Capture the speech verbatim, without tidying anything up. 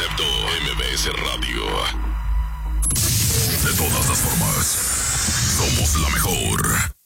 concepto M B S Radio. De todas las formas, somos la mejor.